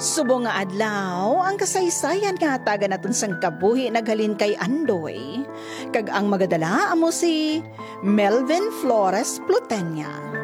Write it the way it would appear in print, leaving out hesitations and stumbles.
Subong nga adlaw, ang kasaysayan nga taga naton sang kabuhi naghalin kay Andoy. Kag ang magadala amo si Melvin Flores Plutenia.